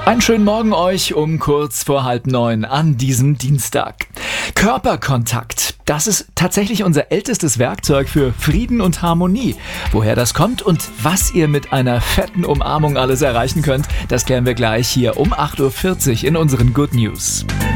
Einen schönen Morgen euch um kurz vor 8:30 an diesem Dienstag. Körperkontakt, das ist tatsächlich unser ältestes Werkzeug für Frieden und Harmonie. Woher das kommt und was ihr mit einer fetten Umarmung alles erreichen könnt, das klären wir gleich hier um 8:40 Uhr in unseren Good News.